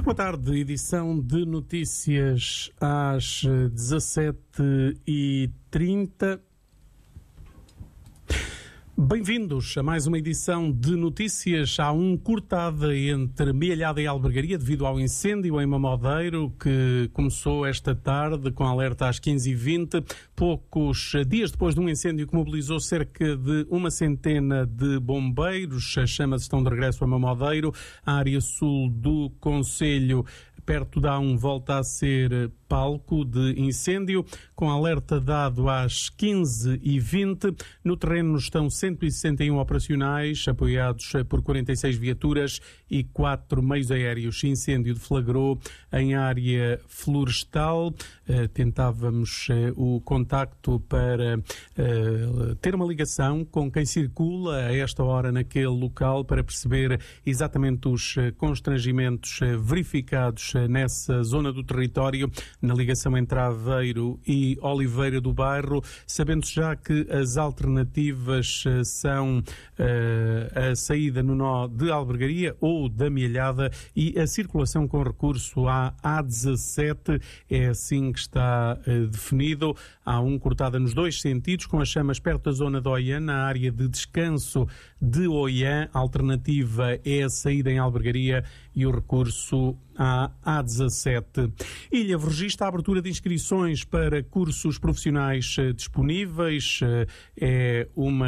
Boa tarde, edição de notícias às 17h30. Bem-vindos a mais uma edição de notícias. Há cortada entre Mielhada e Albergaria devido ao incêndio em Mamodeiro que começou esta tarde com alerta às 15h20. Poucos dias depois de um incêndio que mobilizou cerca de uma centena de bombeiros. As chamas estão de regresso a Mamodeiro. A área sul do concelho, perto da A1, volta a ser palco de incêndio, com alerta dado às 15h20. No terreno estão 161 operacionais, apoiados por 46 viaturas e 4 meios aéreos. Incêndio deflagrou em área florestal. Tentávamos o contacto para ter uma ligação com quem circula a esta hora naquele local para perceber exatamente os constrangimentos verificados nessa zona do território, na ligação entre Aveiro e Oliveira do Bairro, sabendo-se já que as alternativas são a saída no nó de Albergaria ou da Mielhada e a circulação com recurso à A17, é assim que está definido. Há cortada nos dois sentidos, com as chamas perto da zona de Oiã, na área de descanso de Oiã. A alternativa é a saída em Albergaria e o recurso à A17. Ilhavo registra a abertura de inscrições para cursos profissionais disponíveis. É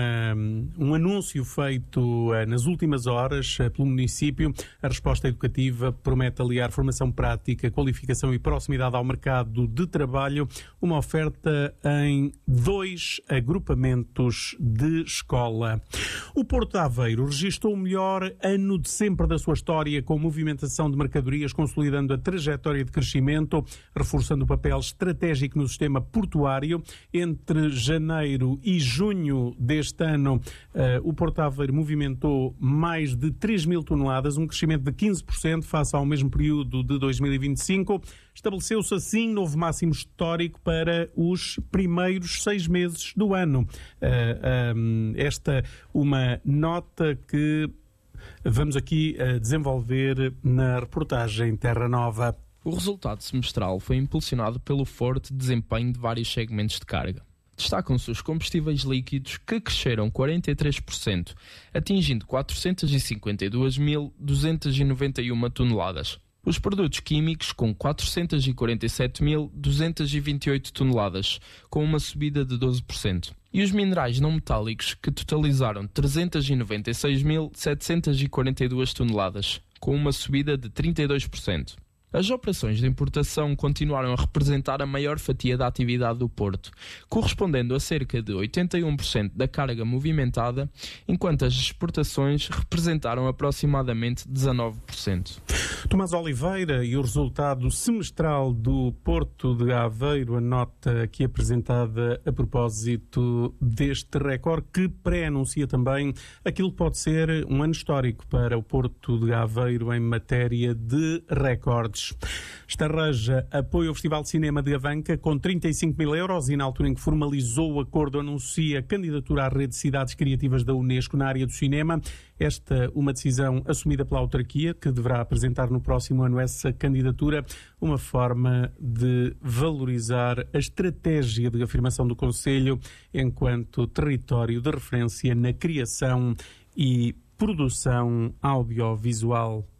um anúncio feito nas últimas horas pelo município. A resposta educativa promete aliar formação prática, qualificação e proximidade ao mercado de trabalho. Uma oferta em 2 agrupamentos de escola. O Porto de Aveiro registrou o melhor ano de sempre da sua história, com movimentação de mercadorias, consolidando a trajetória de crescimento, reforçando o papel estratégico no sistema portuário. Entre janeiro e junho deste ano, o Porto de Aveiro movimentou mais de 3 mil toneladas, um crescimento de 15% face ao mesmo período de 2025. Estabeleceu-se assim novo máximo histórico para os primeiros 6 meses do ano. Esta uma nota que vamos aqui desenvolver na reportagem Terra Nova. O resultado semestral foi impulsionado pelo forte desempenho de vários segmentos de carga. Destacam-se os combustíveis líquidos, que cresceram 43%, atingindo 452.291 toneladas. Os produtos químicos, com 447.228 toneladas, com uma subida de 12%. E os minerais não metálicos, que totalizaram 396.742 toneladas, com uma subida de 32%. As operações de importação continuaram a representar a maior fatia da atividade do Porto, correspondendo a cerca de 81% da carga movimentada, enquanto as exportações representaram aproximadamente 19%. Tomás Oliveira e o resultado semestral do Porto de Aveiro, a nota aqui apresentada a propósito deste recorde, que pré-anuncia também aquilo que pode ser um ano histórico para o Porto de Aveiro em matéria de recordes. Estarreja apoia o Festival de Cinema de Avanca com 35 mil euros e, na altura em que formalizou o acordo, anuncia a candidatura à rede de cidades criativas da Unesco na área do cinema. Esta uma decisão assumida pela autarquia, que deverá apresentar no próximo ano essa candidatura, uma forma de valorizar a estratégia de afirmação do concelho enquanto território de referência na criação e produção audiovisual.